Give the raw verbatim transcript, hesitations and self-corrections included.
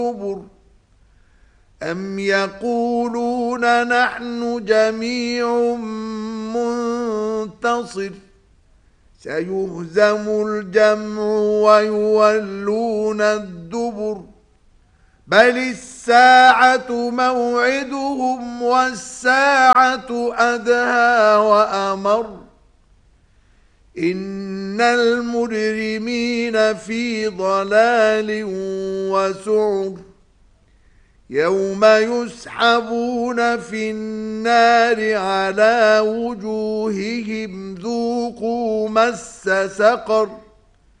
الدبر أم يقولون نحن جميع منتصر سيهزم الجمع ويولون الدبر بل الساعة موعدهم والساعة أدهى وأمر إن المجرمين في ضلال وسعر يوم يسحبون في النار على وجوههم ذوقوا مس سقر